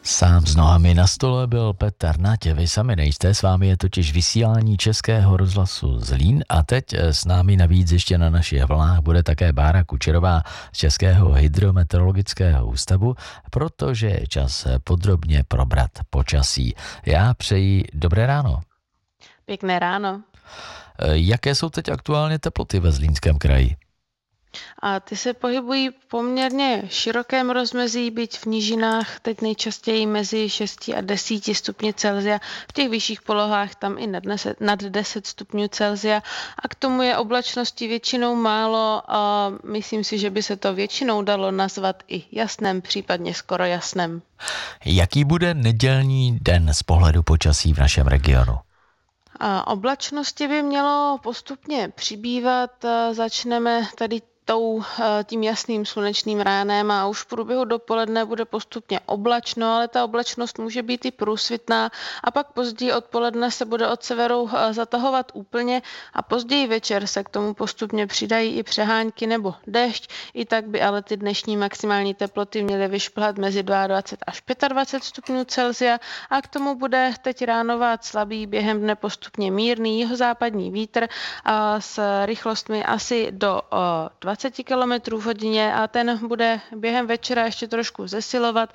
Sám s nohami na stole byl Petr Natě, vy sami nejste, s vámi je totiž vysílání Českého rozhlasu Zlín a teď s námi navíc ještě na našich vlnách bude také Bára Kučerová z Českého hydrometeorologického ústavu, protože je čas podrobně probrat počasí. Já přeji dobré ráno. Pěkné ráno. Jaké jsou teď aktuálně teploty ve Zlínském kraji? A ty se pohybují poměrně širokém rozmezí, byť v nížinách teď nejčastěji mezi 6 a 10 stupni Celsia, v těch vyšších polohách tam i nad 10 stupňů Celsia a k tomu je oblačnosti většinou málo a myslím si, že by se to většinou dalo nazvat i jasném, případně skoro jasném. Jaký bude nedělní den z pohledu počasí v našem regionu? A oblačnosti by mělo postupně přibývat, začneme tady tím jasným slunečným ránem a už v průběhu dopoledne bude postupně oblačno, ale ta oblačnost může být i průsvitná a pak později odpoledne se bude od severu zatahovat úplně a později večer se k tomu postupně přidají i přehánky nebo déšť. I tak by ale ty dnešní maximální teploty měly vyšplhat mezi 22 až 25 stupňů Celsia a k tomu bude teď ráno vát slabý, během dne postupně mírný jihozápadní vítr s rychlostmi asi do 20 km v hodině a ten bude během večera ještě trošku zesilovat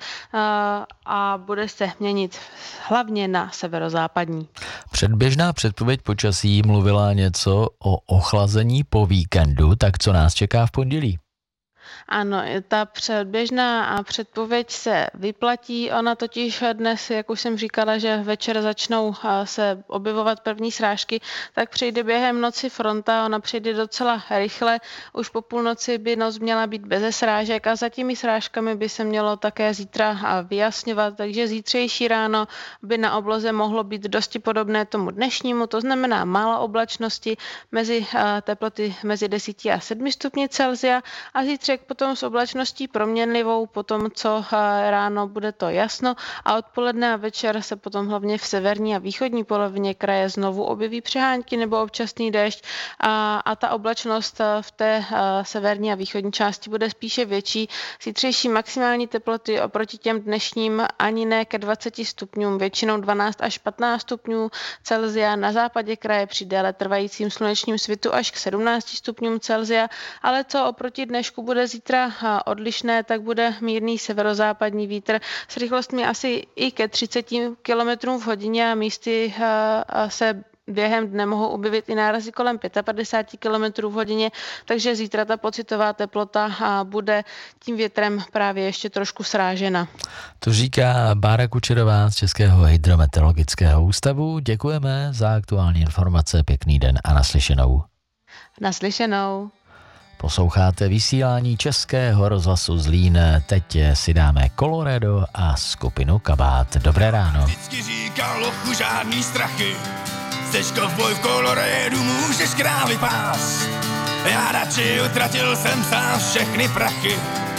a bude se měnit hlavně na severozápadní. Předběžná předpověď počasí mluvila něco o ochlazení po víkendu, tak co nás čeká v pondělí? Ano, ta předběžná předpověď se vyplatí. Ona totiž dnes, jak už jsem říkala, že večer začnou se objevovat první srážky, tak přijde během noci fronta, ona přijde docela rychle. Už po půlnoci by noc měla být beze srážek a za těmi srážkami by se mělo také zítra vyjasňovat, takže zítřejší ráno by na obloze mohlo být dosti podobné tomu dnešnímu, to znamená málo oblačnosti, teploty mezi 10 a 7 stupni Celsia a zítřek potom s oblačností proměnlivou, potom co ráno bude to jasno a odpoledne a večer se potom hlavně v severní a východní polovině kraje znovu objeví přehánky nebo občasný déšť a ta oblačnost v té severní a východní části bude spíše větší. Zítřejší maximální teploty oproti těm dnešním ani ne ke 20 stupňům, většinou 12 až 15 stupňů Celsia, na západě kraje při déle trvajícím slunečním svitu až k 17 stupňům Celsia, ale co oproti dnešku bude zítra odlišné, tak bude mírný severozápadní vítr s rychlostmi asi i ke 30 km v hodině a místy se během dne mohou objevit i nárazy kolem 55 km v hodině, takže zítra ta pocitová teplota bude tím větrem právě ještě trošku srážena. To říká Bára Kučerová z Českého hydrometeorologického ústavu. Děkujeme za aktuální informace, pěkný den a naslyšenou. Naslyšenou. Posloucháte vysílání Českého rozhlasu Zlín. Teď si dáme Colorado a skupinu Kabát. Dobré ráno. Vždycky říkal lochu žádný strachy. Seš kovboj v Coloradu, můžeš králi pás. Já radši utratil jsem sám všechny prachy.